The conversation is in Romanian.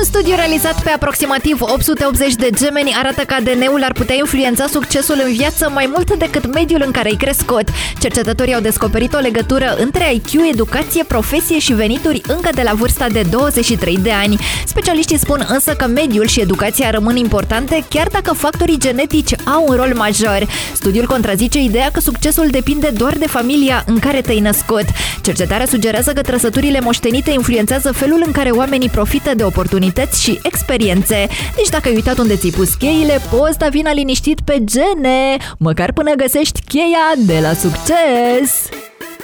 studiu realizat pe aproximativ 880 de gemeni arată că ADN-ul ar putea influența succesul în viață mai mult decât mediul în care ai crescut. Cercetătorii au descoperit o legătură între IQ, educație, profesie și venituri încă de la vârsta de 23 de ani. Specialiștii spun însă că mediul și educația rămân importante chiar dacă factorii genetici au un rol major. Studiul contrazice ideea că succesul depinde doar de familia în care te-ai născut. Cercetarea sugerează că trăsăturile moștenite influențează felul în care oamenii profită de oportunități și experiențe. Deci dacă ai uitat unde ți-ai pus cheile, poți sta vina liniștit pe gene, măcar până găsești cheia de la succes!